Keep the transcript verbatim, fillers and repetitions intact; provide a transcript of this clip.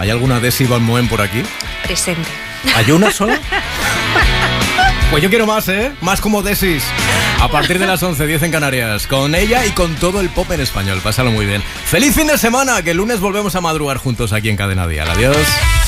¿Hay alguna Desi Balmoen por aquí? Presente. ¿Hay una sola? Pues yo quiero más, ¿eh? Más como Desis. A partir de las once, diez en Canarias. Con ella y con todo el pop en español. Pásalo muy bien. ¡Feliz fin de semana! Que el lunes volvemos a madrugar juntos aquí en Cadena Dial. Adiós.